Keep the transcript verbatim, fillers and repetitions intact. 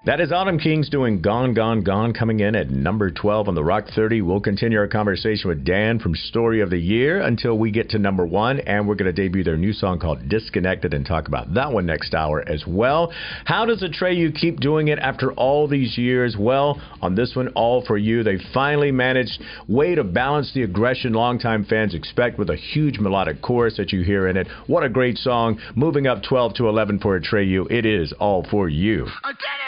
That is Autumn Kings doing Gone, Gone, Gone, coming in at number twelve on the Rock thirty. We'll continue our conversation with Dan from Story of the Year until we get to number one, and we're going to debut their new song called Disconnected and talk about that one next hour as well. How does Atreyu keep doing it after all these years? Well, on this one, All For You, they finally managed way to balance the aggression longtime fans expect with a huge melodic chorus that you hear in it. What a great song. Moving up twelve to eleven for Atreyu, it is All For You.